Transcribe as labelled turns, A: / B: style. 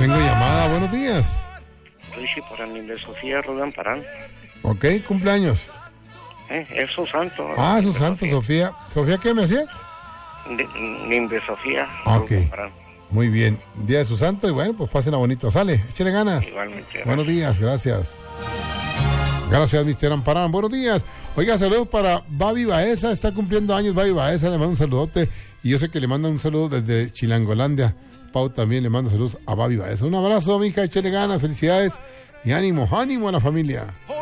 A: Tengo llamada, buenos días.
B: Sí, para mí de Sofía Rubén Parán.
A: Ok, cumpleaños.
B: Es su santo.
A: Ah, su santo, Sofía. ¿Sofía qué me hacía?
B: Nimbe Sofía
A: Ok,
B: Rubén Parán.
A: muy bien. Día de su santo y bueno, pues pásenla bonito. Sale, échale ganas.
B: Igualmente.
A: Buenos días, gracias. Gracias, Mr. Amparán. Buenos días. Oiga, saludos para Babi Baeza. Está cumpliendo años Babi Baeza. Le mando un saludote. Y yo sé que le manda un saludo desde Chilangolandia. Pau también le manda saludos a Babi Baeza. Un abrazo, mija. Échale ganas. Felicidades. Y ánimo, ánimo a la familia.